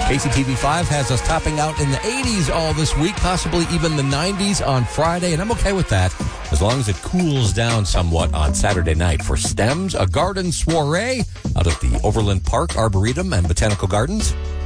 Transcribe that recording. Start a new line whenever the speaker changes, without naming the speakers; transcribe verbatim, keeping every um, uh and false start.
K C T V five has us topping out in the eighties all this week, possibly even the nineties on Friday, and I'm okay with that as long as it cools down somewhat on Saturday night for STEMS, a garden soiree out at the Overland Park Arboretum and Botanical Gardens.